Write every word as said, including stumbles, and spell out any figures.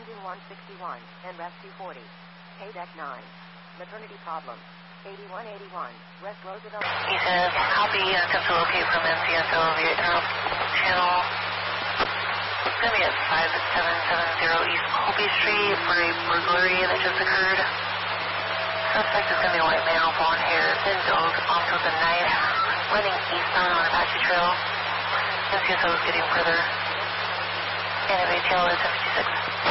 Engine one sixty-one, and rest two forty. K deck nine. Maternity problem. eighty-one eighty-one, West Roosevelt. He says, copy, uh, come to locate from N C S O via interrupt channel. It's going to be at five seven seven zero East Colby Street for a burglary that just occurred. Suspect is going to be a white male, blonde hair, thin build, armed with a knife, running eastbound on Apache Trail. N C S O is getting further. Anyway, tail is fifty-six.